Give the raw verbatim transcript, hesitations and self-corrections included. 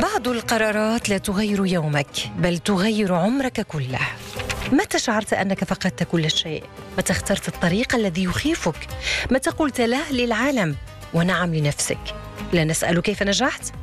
بعض القرارات لا تغير يومك بل تغير عمرك كله. متى شعرت أنك فقدت كل شيء؟ متى اخترت الطريق الذي يخيفك؟ متى قلت لا للعالم ونعم لنفسك؟ لا نسأل كيف نجحت